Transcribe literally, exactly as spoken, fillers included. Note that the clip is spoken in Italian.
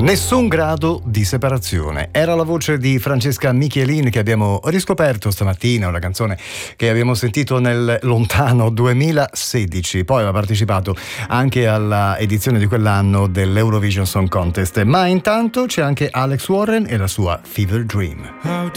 Nessun grado di separazione. Era la voce di Francesca Michelin che abbiamo riscoperto stamattina, una canzone che abbiamo sentito nel lontano duemilasedici. Poi aveva partecipato anche alla edizione di quell'anno dell'Eurovision Song Contest. Ma intanto c'è anche Alex Warren e la sua Fever Dream.